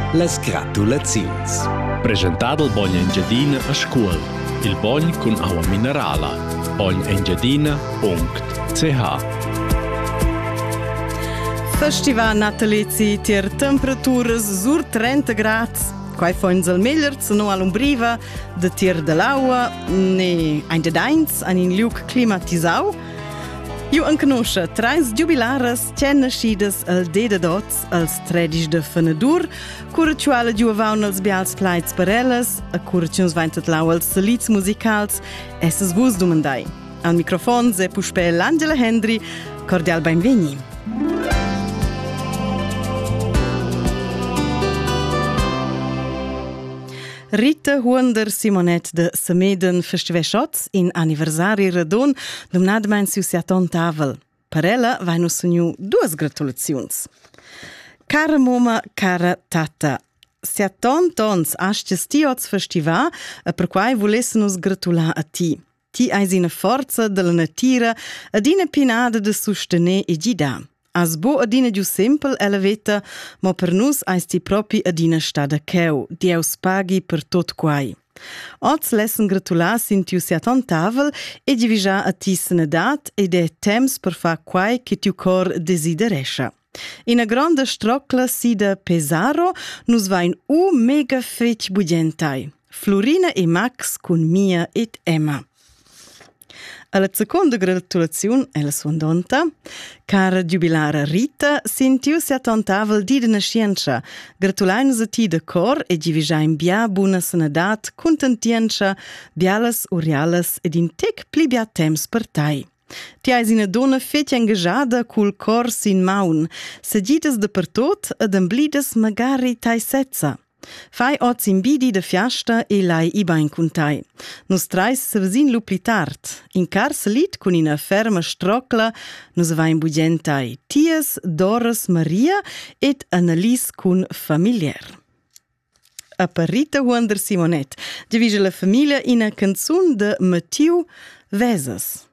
Las gratulaziuns. Presentado il Bogn Engiadina a scuol. Il Bogn con aua minerala. bognengiadina.ch. Festival natalizzi tier temperaturas sur 30 grads. Quai foins al meglierz no all'umbriva de tier de l'aua ne ein de dains an in liug climatisau. Iu înconosce trais jubilares cen nascidas al deda dots als 13 de fenedur, curăcioala giuvavau als bials plaids per ellas, a curăciuns vaintat lau als salits musicals, esses vus dumandai. Al microfon se puspel Angela Hendry, cordial benveni. Rita Huonder Simonet de Sameden Festiveschots in anniversari radon domnadmein siu siaton tavel. Per ella vai nu sognu duas gratulaziuns. Cara moma, cara tata, siaton tons asces tiots festival e per quai volessenus gratula a ti. Ti eis ina forza della natira ad ina pinada de sustene e gida. As bo adina giu sempel ella veta, ma per nus eis ti propi adina stada cheu, Dieus paghi per tot quai. Oz lessen gratular sin tiu siaton tavel e divisa a ti senedat ed è temps per fa quai che tiu cor desiderescha. In a grande strocla sida Pesaro nus vain mega fetg bugentai. Florina e Max con Mia et Emma. Alla seconda gratulazione è la sua donta. Cara giubilara Rita, sentiu siaton tavel di de nascienza. Gratulainus a ti de cor e divisain bia buna senadat, contentienza, bialas urialas ed in tec pli bia temps per tai. Ti eis ina donna fetg engagada cul cor sin maun, segidas de per tot ed emblidas magari tai setza. Fai oz imbidi de fiasta e lai ibain cuntai. Nus trais se vesin lupli tard. In car salit cun ina ferma strocla nus vain bugentai Tias, Doris, Maria et Annalise cun familiar. A per Rita Huonder Simonet divisa la famiglia ina canzun de Mathieu Vesas.